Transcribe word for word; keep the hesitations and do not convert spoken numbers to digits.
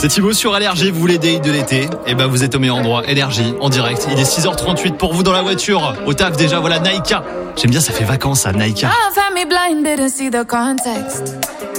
C'est Thibaut sur Énergie, vous voulez des hits de l'été? Eh ben vous êtes au meilleur endroit, Énergie, en direct. Il est six heures trente-huit pour vous dans la voiture. Au taf déjà, voilà Naïka. J'aime bien, ça fait vacances à Naïka.